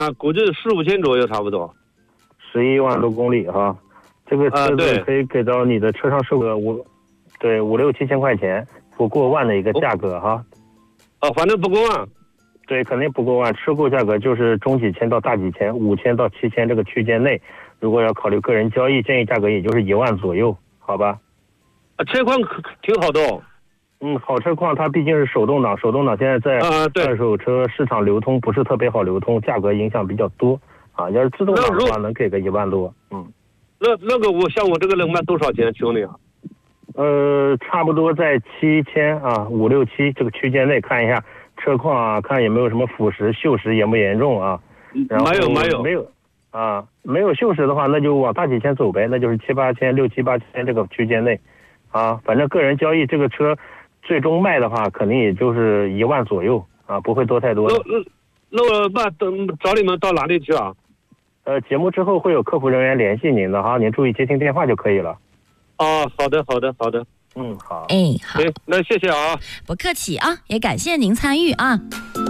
估计4、5千左右差不多。 11万多公里哈，这个车子可以给到你的车上售个5、6、7千块钱，不过万的一个价格哈。 反正不过万。 对，肯定不过万，车购价格就是中几千到大几千，5000到7000这个区间内。如果要考虑个人交易，建议价格也就是1万左右，好吧？ 车况挺好的哦。 好车况，它毕竟是手动挡，手动挡现在在二手车市场流通不是特别好流通，价格影响比较多啊。要是自动挡的话，能给个1万多。 那个像我这个能卖多少钱，兄弟啊？ 差不多在7000啊，5、6、7这个区间内看一下。车况啊，看有没有什么腐蚀、锈蚀严不严重啊？没有锈蚀的话，那就往大几千走呗，那就是7、8千、6、7、8千这个区间内，啊，反正个人交易这个车最终卖的话，肯定也就是1万左右啊，不会多太多。 那我找你们到哪里去啊？ 节目之后会有客服人员联系您的哈，您注意接听电话就可以了。 好的。 好。 好。那谢谢啊。 不客气啊，也感谢您参与啊。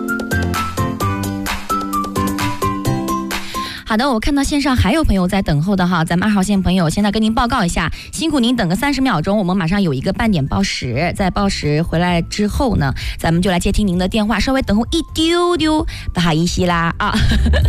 好的，我看到线上还有朋友在等候的哈，咱们2号线朋友现在跟您报告一下，辛苦您等个30秒钟，我们马上有一个半点报时，在报时回来之后呢，咱们就来接听您的电话，稍微等候一丢丢，不好意思啦啊。